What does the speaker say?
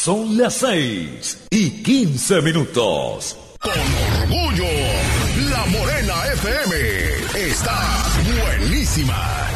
Son las 6:15. Con orgullo, La Morena FM está buenísima.